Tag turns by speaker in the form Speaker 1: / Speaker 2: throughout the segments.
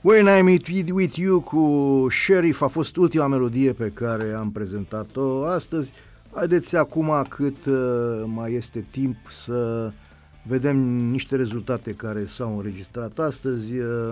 Speaker 1: When I Meet With You cu Sheriff a fost ultima melodie pe care am prezentat-o astăzi. Haideți acum, cât mai este timp, să vedem niște rezultate care s-au înregistrat astăzi.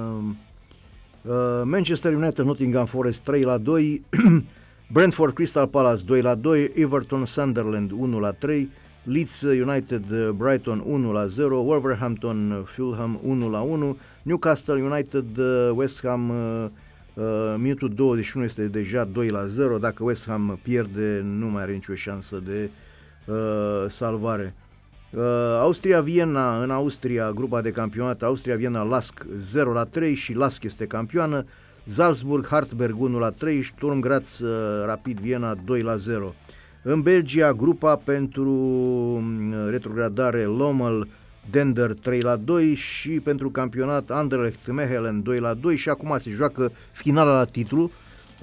Speaker 1: Manchester United Nottingham Forest 3-2, Brentford Crystal Palace 2-2, Everton Sunderland 1-3, Leeds United Brighton 1-0, Wolverhampton Fulham 1-1, Newcastle United West Ham, minutul 21 este deja 2-0, dacă West Ham pierde nu mai are nicio șansă de salvare. Austria-Viena, în Austria, grupa de campionat, Austria-Viena Lask 0-3 și Lask este campioană, Salzburg Hartberg 1-3, Sturm Graz Rapid Viena 2-0. În Belgia, grupa pentru retrogradare Lommel Dender 3-2 și pentru campionat Anderlecht Mechelen 2-2 și acum se joacă finala la titlu,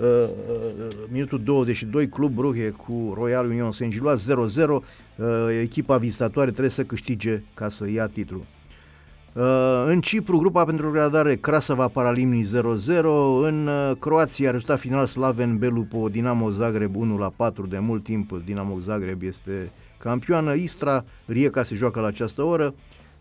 Speaker 1: minutul 22, Club Brugge cu Royal Union Saint-Gilloise 0-0, echipa vizitatoare trebuie să câștige ca să ia titlul. În Cipru, grupa pentru gradare Crasava Paralimni 0-0, în Croația, rezultat final Slaven Belupo Dinamo Zagreb 1-4, de mult timp Dinamo Zagreb este campioană, Istra Rijeka se joacă la această oră.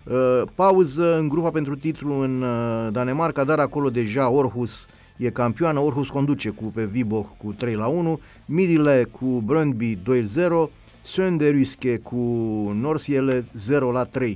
Speaker 1: Pauză în grupa pentru titlu în Danemarca, dar acolo deja Aarhus e campioană, Aarhus conduce pe Viborg cu 3-1, Midtjylland cu Brøndby 2-0, Sønderjyske cu Nordsjælland 0-3.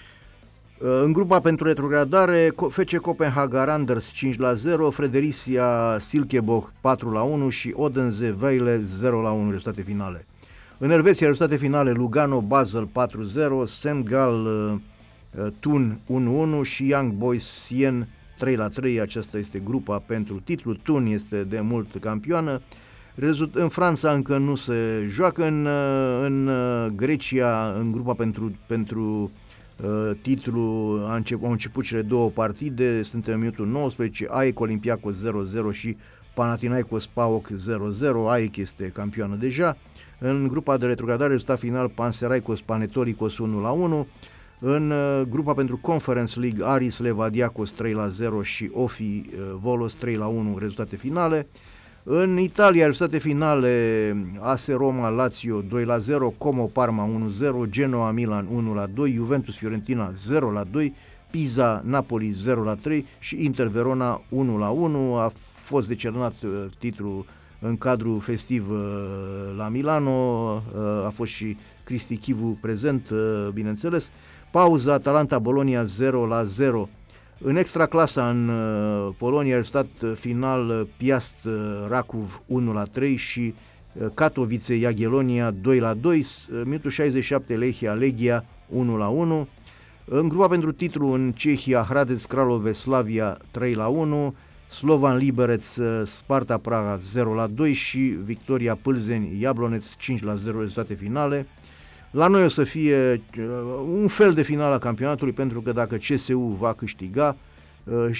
Speaker 1: În grupa pentru retrogradare, FC Copenhaga Randers 5-0, Fredericia Silkeborg 4-1 și Odense Vejle 0-1 rezultate finale. În Elveția, rezultate finale, Lugano Basel 4-0, Semgal Thun 1-1 și Young Boys Sien 3-3, aceasta este grupa pentru titlu, Thun este de mult campioană. În Franța încă nu se joacă, în Grecia, în grupa pentru titlu au început cele două partide, suntem în minutul 19, AEK Olympiacos 0-0 și Panathinaikos PAOK 0-0, AEK este campioană deja. În grupa de retrogradare, rezultat final Panseraikos Panetolikos 1-1, în grupa pentru Conference League Aris Levadiakos 3-0 și Ofi Volos 3-1 rezultate finale. În Italia, rezultate finale AS Roma Lazio 2-0, Como Parma 1-0, Genoa Milan 1-2, Juventus Fiorentina 0-2, Pisa Napoli 0-3 și Inter Verona 1-1. A fost decernat titlul în cadrul festiv la Milano, a fost și Cristi Chivu prezent, bineînțeles. Pauza Atalanta Bologna 0-0. În extraclasa în Polonia, rezultat final Piast Rakov 1-3 și Katowice Jagiellonia 2-2, minutul 67 Lechia Legia 1-1. În grupa pentru titlu în Cehia, Hradec Kralove Slavia 3-1, Slovan Liberec Sparta Praga 0-2 și Victoria Plzeň Jablonec 5-0 rezultate finale. La noi o să fie un fel de finală a campionatului, pentru că dacă CSU va câștiga